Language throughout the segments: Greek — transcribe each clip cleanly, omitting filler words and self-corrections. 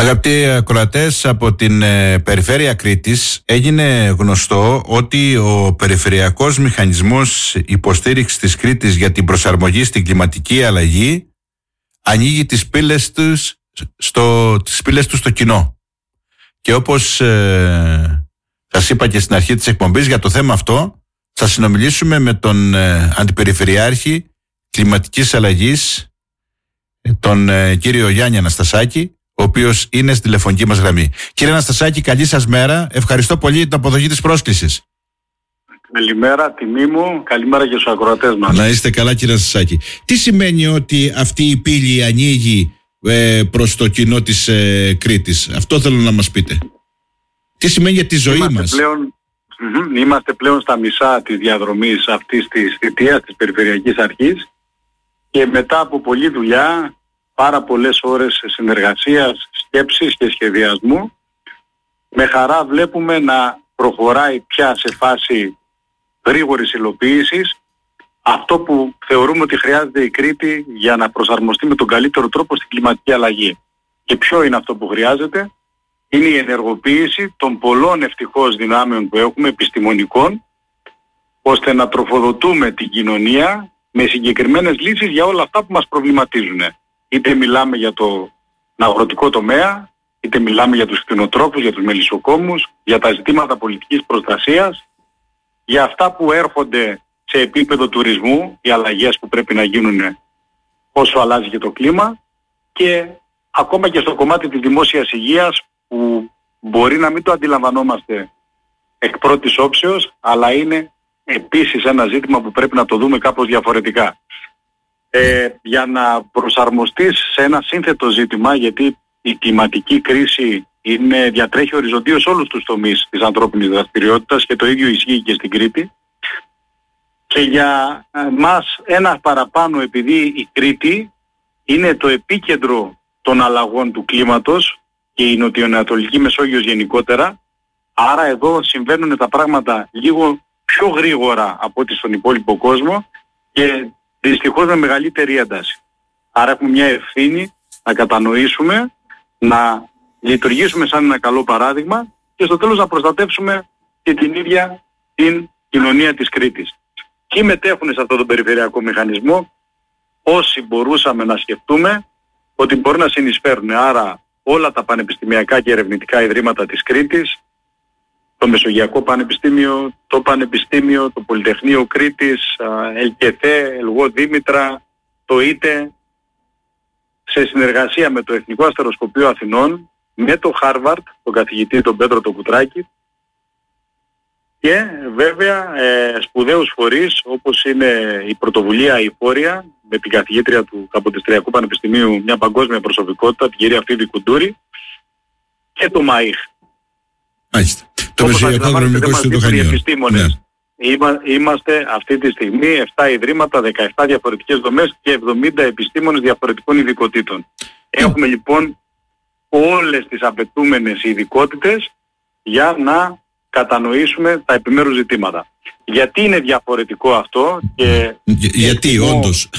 Αγαπητοί ακροατές, από την περιφέρεια Κρήτης έγινε γνωστό ότι ο Περιφερειακός Μηχανισμός Υποστήριξης της Κρήτης για την προσαρμογή στην κλιματική αλλαγή ανοίγει τις πύλες του στο κοινό. Και όπως σας είπα και στην αρχή της εκπομπής, για το θέμα αυτό θα συνομιλήσουμε με τον Αντιπεριφερειάρχη Κλιματικής Αλλαγής, τον κύριο Γιάννη Αναστασάκη, ο οποίος είναι στη τηλεφωνική μας γραμμή. Κύριε Αναστασάκη, καλή σας μέρα. Ευχαριστώ πολύ για την αποδοχή της πρόσκλησης. Καλημέρα, τιμή μου. Καλημέρα και στους ακροατές μας. Να είστε καλά, κύριε Αναστασάκη. Τι σημαίνει ότι αυτή η πύλη ανοίγει προς το κοινό της Κρήτης? Αυτό θέλω να μας πείτε. Τι σημαίνει για τη ζωή μας? Είμαστε πλέον στα μισά της διαδρομής αυτής της θητείας της Περιφερειακής Αρχής και μετά από πολλή δουλειά, πάρα πολλές ώρες συνεργασίας, σκέψης και σχεδιασμού, με χαρά βλέπουμε να προχωράει πια σε φάση γρήγορης υλοποίησης αυτό που θεωρούμε ότι χρειάζεται η Κρήτη για να προσαρμοστεί με τον καλύτερο τρόπο στην κλιματική αλλαγή. Και ποιο είναι αυτό που χρειάζεται? Είναι η ενεργοποίηση των πολλών ευτυχώς δυνάμεων που έχουμε, επιστημονικών, ώστε να τροφοδοτούμε την κοινωνία με συγκεκριμένες λύσεις για όλα αυτά που μας προβληματίζουν. Είτε μιλάμε για το αγροτικό τομέα, είτε μιλάμε για τους κτηνοτρόφους, για τους μελισσοκόμους, για τα ζητήματα πολιτικής προστασίας, για αυτά που έρχονται σε επίπεδο τουρισμού, οι αλλαγές που πρέπει να γίνουν όσο αλλάζει και το κλίμα, και ακόμα και στο κομμάτι της δημόσιας υγείας, που μπορεί να μην το αντιλαμβανόμαστε εκ πρώτης όψεως, αλλά είναι επίσης ένα ζήτημα που πρέπει να το δούμε κάπως διαφορετικά. Για να προσαρμοστείς σε ένα σύνθετο ζήτημα, γιατί η κλιματική κρίση διατρέχει οριζοντίως όλους τους τομείς της ανθρώπινης δραστηριότητας και το ίδιο ισχύει και στην Κρήτη, και για μας ένα παραπάνω, επειδή η Κρήτη είναι το επίκεντρο των αλλαγών του κλίματος και η Νοτιοανατολική Μεσόγειος γενικότερα, άρα εδώ συμβαίνουν τα πράγματα λίγο πιο γρήγορα από ό,τι στον υπόλοιπο κόσμο και δυστυχώς με μεγαλύτερη ένταση. Άρα έχουμε μια ευθύνη να κατανοήσουμε, να λειτουργήσουμε σαν ένα καλό παράδειγμα και στο τέλος να προστατεύσουμε και την ίδια την κοινωνία της Κρήτης. Ποιοι μετέχουν σε αυτόν τον περιφερειακό μηχανισμό? Όσοι μπορούσαμε να σκεφτούμε ότι μπορεί να συνεισφέρουν. Άρα όλα τα πανεπιστημιακά και ερευνητικά ιδρύματα της Κρήτης, το Μεσογειακό Πανεπιστήμιο, το Πανεπιστήμιο, το Πολυτεχνείο Κρήτης, ΕΛΚΕΘΕ, ΕΛΓΟ Δήμητρα, το ΙΤΕ, σε συνεργασία με το Εθνικό Αστεροσκοπείο Αθηνών, με το Χάρβαρντ, τον καθηγητή τον Πέτρο τον Κουτράκη, και βέβαια σπουδαίους φορείς όπως είναι η πρωτοβουλία η Φόρια, με την καθηγήτρια του Καποδιστριακού Πανεπιστημίου, μια παγκόσμια προσωπικότητα, την κυρία Φίβη Κουντούρη, και το ΜΑΙΧ. Μάλιστα. Το Μεσογειακό Αγρονομικό Ινστιτούτο Χανίων. Είμαστε αυτή τη στιγμή 7 ιδρύματα, 17 διαφορετικές δομές και 70 επιστήμονες διαφορετικών ειδικοτήτων. Έχουμε λοιπόν όλες τις απαιτούμενες ειδικότητες για να κατανοήσουμε τα επιμέρους ζητήματα. Γιατί είναι διαφορετικό αυτό? Γιατί όντως?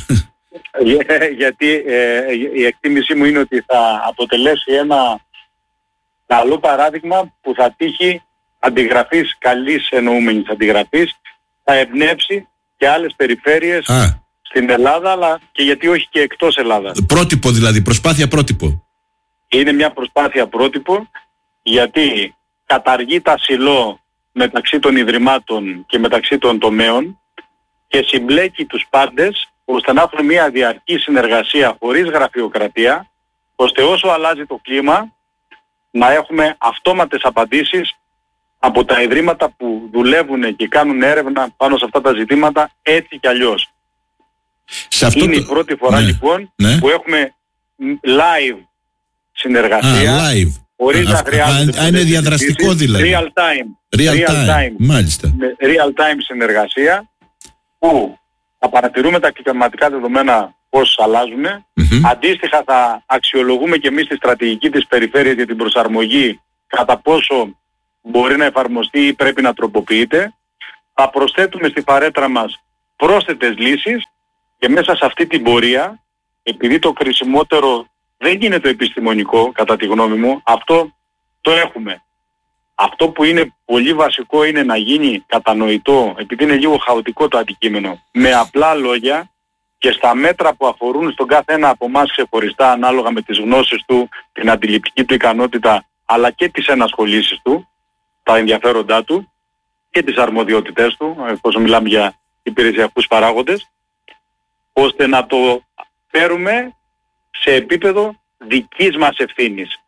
Γιατί η εκτίμησή μου είναι ότι θα αποτελέσει ένα καλό παράδειγμα που θα τύχει αντιγραφής, καλής εννοούμενης αντιγραφής, θα εμπνεύσει και άλλες περιφέρειες στην Ελλάδα, αλλά και γιατί όχι και εκτός Ελλάδας. Πρότυπο δηλαδή, προσπάθεια πρότυπο. Είναι μια προσπάθεια πρότυπο, γιατί καταργεί τα σιλό μεταξύ των ιδρυμάτων και μεταξύ των τομέων και συμπλέκει τους πάντες ώστε να έχουν μια διαρκή συνεργασία χωρίς γραφειοκρατία, ώστε όσο αλλάζει το κλίμα να έχουμε αυτόματες απαντήσεις από τα ιδρύματα που δουλεύουν και κάνουν έρευνα πάνω σε αυτά τα ζητήματα, έτσι κι αλλιώς. Είναι η πρώτη φορά λοιπόν που έχουμε live συνεργασία. Live. Χωρίς να χρειάζεται. Είναι διαδραστικό δηλαδή. Real time. Μάλιστα. Real time συνεργασία, που θα παρατηρούμε τα κλιματικά δεδομένα πώς αλλάζουν. Αντίστοιχα θα αξιολογούμε και εμείς τη στρατηγική της περιφέρειας για την προσαρμογή, κατά πόσο μπορεί να εφαρμοστεί ή πρέπει να τροποποιείται. Θα προσθέτουμε στη παρέτρα μας πρόσθετες λύσεις και μέσα σε αυτή την πορεία, επειδή το χρησιμότερο δεν είναι το επιστημονικό, κατά τη γνώμη μου. Αυτό το έχουμε. Αυτό που είναι πολύ βασικό είναι να γίνει κατανοητό, επειδή είναι λίγο χαοτικό το αντικείμενο, με απλά λόγια και στα μέτρα που αφορούν στον κάθε ένα από εμάς ξεχωριστά, ανάλογα με τις γνώσεις του, την αντιληπτική του ικανότητα, αλλά και τις ενασχολήσεις του, τα ενδιαφέροντά του και τις αρμοδιότητές του, εφόσον μιλάμε για υπηρεσιακούς παράγοντες, ώστε να το φέρουμε σε επίπεδο δικής μας ευθύνης.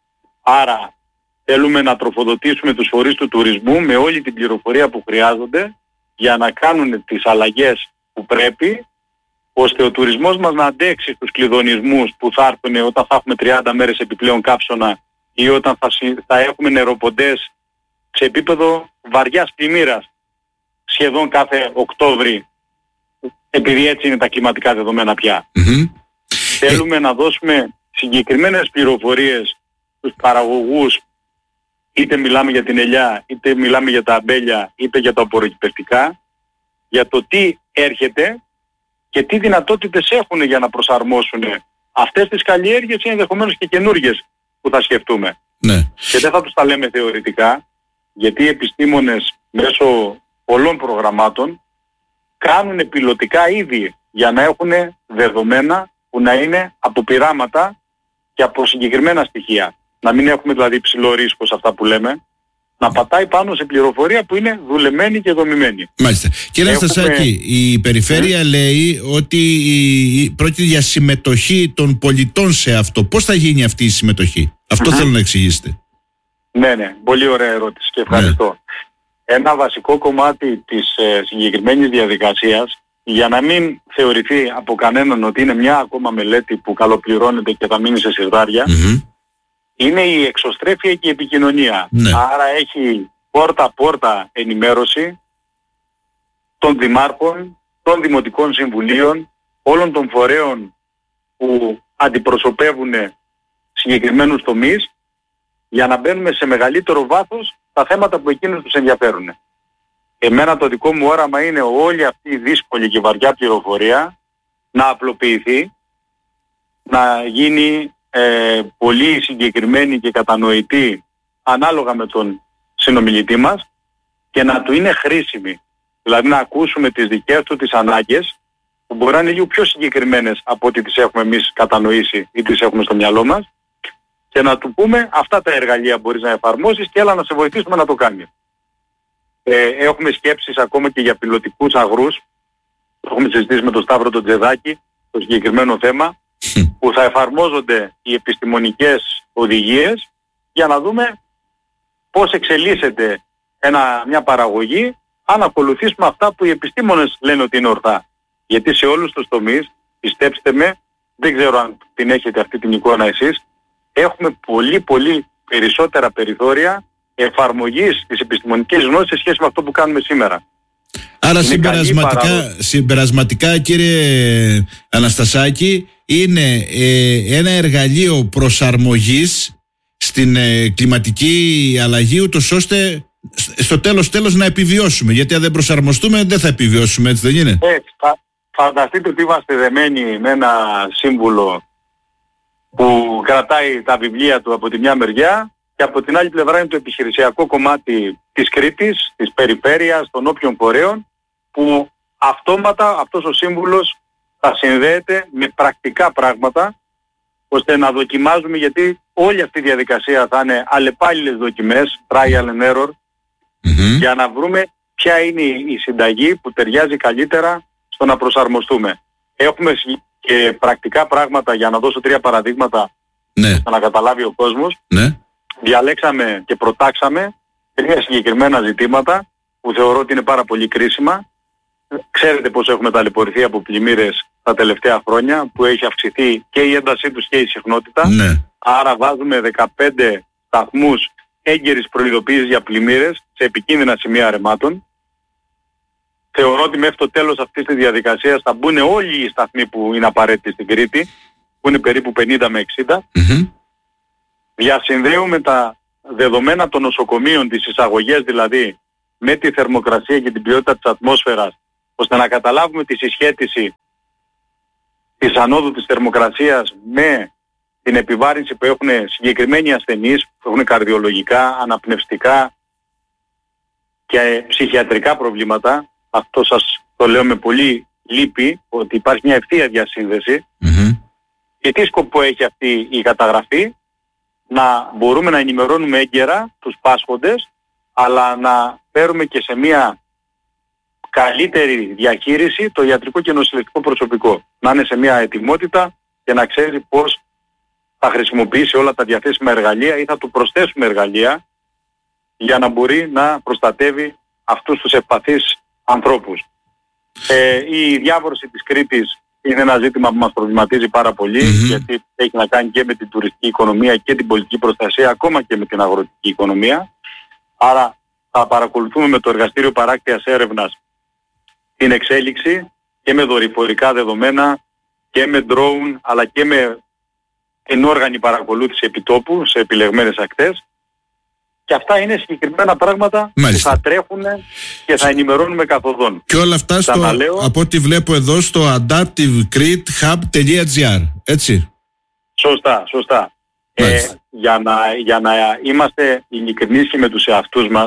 Άρα θέλουμε να τροφοδοτήσουμε τους φορείς του τουρισμού με όλη την πληροφορία που χρειάζονται για να κάνουν τις αλλαγές που πρέπει, ώστε ο τουρισμός μας να αντέξει στους κλειδονισμούς που θα έρθουν όταν θα έχουμε 30 μέρες επιπλέον κάψωνα ή όταν θα έχουμε νεροποντές σε επίπεδο βαριάς πλημμύρας σχεδόν κάθε Οκτώβρη, επειδή έτσι είναι τα κλιματικά δεδομένα πια. Θέλουμε να δώσουμε συγκεκριμένες πληροφορίες στους παραγωγούς, είτε μιλάμε για την ελιά, είτε μιλάμε για τα αμπέλια, είτε για τα απορροκυπευτικά, για το τι έρχεται και τι δυνατότητες έχουν για να προσαρμόσουν αυτές τις καλλιέργειες ή ενδεχομένως και καινούργιες που θα σκεφτούμε. Ναι. Και δεν θα τους τα λέμε θεωρητικά, γιατί οι επιστήμονες μέσω πολλών προγραμμάτων κάνουν πιλωτικά ήδη για να έχουν δεδομένα που να είναι από πειράματα και από συγκεκριμένα στοιχεία. Να μην έχουμε δηλαδή υψηλό ρίσκο σε αυτά που λέμε, να πατάει πάνω σε πληροφορία που είναι δουλεμένη και δομημένη. Μάλιστα. Κύριε Αναστασάκη, η Περιφέρεια λέει ότι πρόκειται για συμμετοχή των πολιτών σε αυτό. Πώς θα γίνει αυτή η συμμετοχή? Αυτό θέλω να εξηγήσετε. Ναι, πολύ ωραία ερώτηση και ευχαριστώ. Ναι. Ένα βασικό κομμάτι της συγκεκριμένης διαδικασίας, για να μην θεωρηθεί από κανέναν ότι είναι μια ακόμα μελέτη που καλοπληρώνεται και θα μείνει σε συρδάρια, είναι η εξωστρέφεια και η επικοινωνία. Ναι. Άρα έχει πόρτα-πόρτα ενημέρωση των δημάρχων, των δημοτικών συμβουλίων, όλων των φορέων που αντιπροσωπεύουν συγκεκριμένους τομείς, για να μπαίνουμε σε μεγαλύτερο βάθος τα θέματα που εκείνους τους ενδιαφέρουν. Εμένα το δικό μου όραμα είναι όλη αυτή η δύσκολη και βαριά πληροφορία να απλοποιηθεί, να γίνει πολύ συγκεκριμένη και κατανοητή ανάλογα με τον συνομιλητή μας και να του είναι χρήσιμη. Δηλαδή να ακούσουμε τις δικές του τις ανάγκες, που μπορεί να είναι λίγο πιο συγκεκριμένες από ό,τι τις έχουμε εμείς κατανοήσει ή τις έχουμε στο μυαλό μας, και να του πούμε αυτά τα εργαλεία μπορείς να εφαρμόσεις και έλα να σε βοηθήσουμε να το κάνεις. Έχουμε σκέψεις ακόμα και για πιλωτικούς αγρούς. Έχουμε συζητήσει με τον Σταύρο τον Τζεδάκη το συγκεκριμένο θέμα, που θα εφαρμόζονται οι επιστημονικές οδηγίες για να δούμε πώς εξελίσσεται μια παραγωγή αν ακολουθήσουμε αυτά που οι επιστήμονες λένε ότι είναι ορθά. Γιατί σε όλους τους τομείς, πιστέψτε με, δεν ξέρω αν την έχετε αυτή την εικόνα εσείς, έχουμε πολύ περισσότερα περιθώρια εφαρμογής της επιστημονικής γνώσης σε σχέση με αυτό που κάνουμε σήμερα. Άρα συμπερασματικά κύριε Αναστασάκη, είναι ένα εργαλείο προσαρμογής στην κλιματική αλλαγή, ούτως ώστε στο τέλος να επιβιώσουμε. Γιατί αν δεν προσαρμοστούμε δεν θα επιβιώσουμε, έτσι δεν είναι? Φανταστείτε ότι είμαστε δεμένοι με ένα σύμβουλο που κρατάει τα βιβλία του από τη μια μεριά και από την άλλη πλευρά είναι το επιχειρησιακό κομμάτι της Κρήτης, της περιφέρειας, των όποιων φορέων, που αυτόματα αυτός ο σύμβουλος θα συνδέεται με πρακτικά πράγματα, ώστε να δοκιμάζουμε, γιατί όλη αυτή η διαδικασία θα είναι αλλεπάλληλες δοκιμές, trial and error, για να βρούμε ποια είναι η συνταγή που ταιριάζει καλύτερα στο να προσαρμοστούμε. Έχουμε και πρακτικά πράγματα, για να δώσω 3 παραδείγματα, ώστε να καταλάβει ο κόσμος. Διαλέξαμε και προτάξαμε 3 συγκεκριμένα ζητήματα που θεωρώ ότι είναι πάρα πολύ κρίσιμα. Ξέρετε πως έχουμε ταλαιπωρηθεί από πλημμύρες τα τελευταία χρόνια, που έχει αυξηθεί και η έντασή τους και η συχνότητα. Άρα βάζουμε 15 σταθμούς έγκαιρης προειδοποίησης για πλημμύρες σε επικίνδυνα σημεία ρεμάτων. Θεωρώ ότι μέχρι το τέλος αυτής της διαδικασίας θα μπουν όλοι οι σταθμοί που είναι απαραίτητοι στην Κρήτη, που είναι περίπου 50 με 60. Διασυνδέουμε τα δεδομένα των νοσοκομείων, τις εισαγωγές δηλαδή, με τη θερμοκρασία και την ποιότητα της ατμόσφαιρας, ώστε να καταλάβουμε τη συσχέτιση της ανόδου της θερμοκρασίας με την επιβάρυνση που έχουν συγκεκριμένοι ασθενείς, που έχουν καρδιολογικά, αναπνευστικά και ψυχιατρικά προβλήματα. Αυτό σας το λέω με πολύ λύπη, ότι υπάρχει μια ευθεία διασύνδεση. Και τι σκοπό έχει αυτή η καταγραφή? Να μπορούμε να ενημερώνουμε έγκαιρα τους πάσχοντες, αλλά να φέρουμε και σε μια καλύτερη διαχείριση το ιατρικό και νοσηλευτικό προσωπικό. Να είναι σε μια ετοιμότητα και να ξέρει πώς θα χρησιμοποιήσει όλα τα διαθέσιμα εργαλεία ή θα του προσθέσουμε εργαλεία για να μπορεί να προστατεύει αυτούς τους ευπαθείς ανθρώπους. Η διάβρωση της Κρήτης είναι ένα ζήτημα που μας προβληματίζει πάρα πολύ, γιατί έχει να κάνει και με την τουριστική οικονομία και την πολιτική προστασία, ακόμα και με την αγροτική οικονομία. Άρα θα παρακολουθούμε με το Εργαστήριο Παράκτειας Έρευνας την εξέλιξη και με δορυφορικά δεδομένα και με drone, αλλά και με ενόργανη παρακολούθηση επιτόπου σε επιλεγμένες ακτές. Και αυτά είναι συγκεκριμένα πράγματα που θα τρέχουν και θα ενημερώνουμε καθοδόν. Και όλα αυτά από ό,τι βλέπω εδώ στο adaptivegridhub.gr, έτσι? Σωστά. Για να είμαστε ειλικρινείς και με τους εαυτούς μας,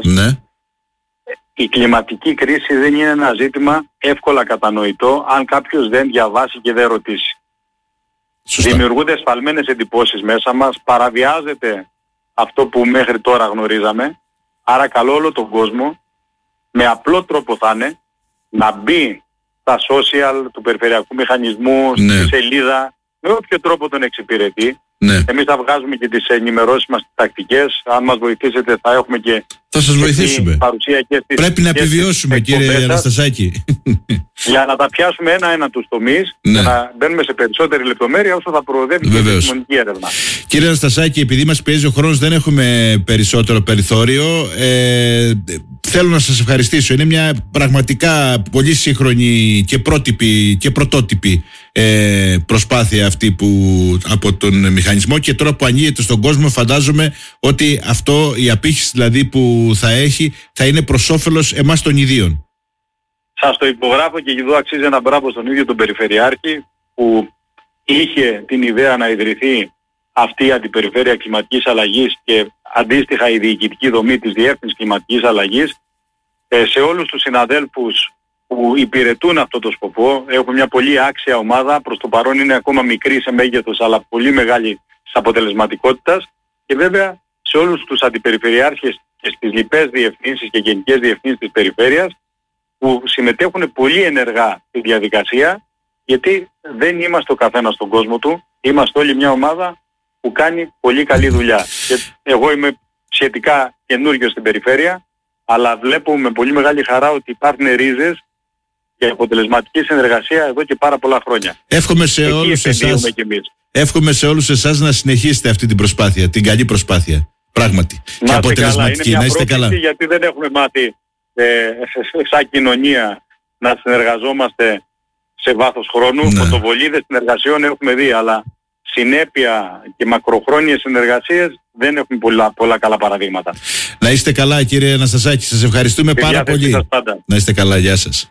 η κλιματική κρίση δεν είναι ένα ζήτημα εύκολα κατανοητό αν κάποιος δεν διαβάσει και δεν ρωτήσει. Δημιουργούνται εσφαλμένες εντυπώσεις μέσα μας, παραβιάζεται αυτό που μέχρι τώρα γνωρίζαμε. Άρα καλώ όλο τον κόσμο, με απλό τρόπο θα είναι, να μπει στα social του Περιφερειακού Μηχανισμού, στη σελίδα, με όποιο τρόπο τον εξυπηρετεί. Εμείς θα βγάζουμε και τις ενημερώσεις μας, τις τακτικές. Αν μας βοηθήσετε θα έχουμε και θα σας βοηθήσουμε. Παρουσία και στις, πρέπει να επιβιώσουμε, κύριε Αναστασάκη. Για να τα πιάσουμε ένα-ένα τους τομείς, για να μπαίνουμε σε περισσότερη λεπτομέρεια όσο θα προοδεύει και η επιστημονική έρευνα. Κύριε Αναστασάκη, επειδή μας πιέζει ο χρόνος, δεν έχουμε περισσότερο περιθώριο. Θέλω να σας ευχαριστήσω. Είναι μια πραγματικά πολύ σύγχρονη και πρότυπη και πρωτότυπη προσπάθεια αυτή από τον μηχανισμό, και τώρα που ανοίγεται στον κόσμο φαντάζομαι ότι αυτό, η απήχηση δηλαδή που θα έχει, θα είναι προς όφελος εμάς των ιδίων. Σας το υπογράφω και εδώ αξίζει ένα μπράβο στον ίδιο τον Περιφερειάρχη που είχε την ιδέα να ιδρυθεί αυτή η αντιπεριφέρεια κλιματικής αλλαγής και αντίστοιχα η διοικητική δομή της Διεύθυνσης Κλιματικής Αλλαγής. Σε όλους τους συναδέλφους που υπηρετούν αυτό το σκοπό, έχουμε μια πολύ άξια ομάδα, προς το παρόν είναι ακόμα μικρή σε μέγεθος αλλά πολύ μεγάλη της αποτελεσματικότητας, και βέβαια σε όλους τους αντιπεριφερειάρχες και στις λοιπές διευθύνσεις και γενικές διευθύνσεις της περιφέρειας που συμμετέχουν πολύ ενεργά στη διαδικασία, γιατί δεν είμαστε ο καθένας στον κόσμο του, είμαστε όλοι μια ομάδα που κάνει πολύ καλή δουλειά. Και εγώ είμαι σχετικά καινούργιος στην περιφέρεια, αλλά βλέπω με πολύ μεγάλη χαρά ότι υπάρχουν ρίζες και αποτελεσματική συνεργασία εδώ και πάρα πολλά χρόνια. Εύχομαι σε όλους εσάς να συνεχίσετε αυτή την προσπάθεια, την καλή προσπάθεια. Πράγματι. Και αποτελεσματική. Είναι μια είστε καλά. Γιατί δεν έχουμε μάθει σαν κοινωνία να συνεργαζόμαστε σε βάθος χρόνου. Φωτοβολίδες συνεργασιών έχουμε δει, αλλά συνέπεια και μακροχρόνιες συνεργασίες δεν έχουμε πολλά καλά παραδείγματα. Να είστε καλά, κύριε Αναστασάκη. Σας ευχαριστούμε πάρα πολύ. Να είστε καλά. Γεια σας.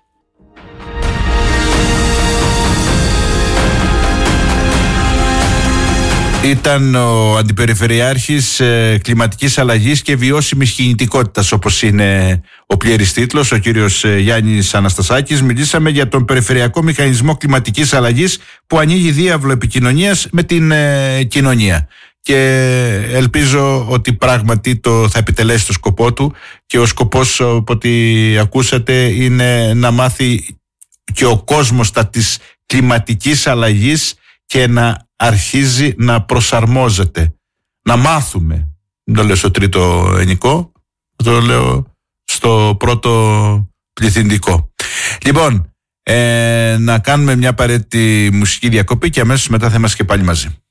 Ήταν ο Αντιπεριφερειάρχης Κλιματικής Αλλαγής και Βιώσιμης Κινητικότητας, όπως είναι ο πλήρης τίτλος, ο κύριος Γιάννης Αναστασάκης. Μιλήσαμε για τον Περιφερειακό Μηχανισμό Κλιματικής Αλλαγής που ανοίγει διάβλο επικοινωνίας με την κοινωνία. Και ελπίζω ότι πράγματι θα επιτελέσει το σκοπό του, και ο σκοπός, από ό,τι ακούσατε, είναι να μάθει και ο κόσμος τα της κλιματικής αλλαγής και να αρχίζει να προσαρμόζεται. Να μάθουμε. Δεν το λέω στο τρίτο ενικό, το λέω στο πρώτο πληθυντικό. Λοιπόν, να κάνουμε μια απαραίτητη μουσική διακοπή και αμέσως μετά θα είμαστε και πάλι μαζί.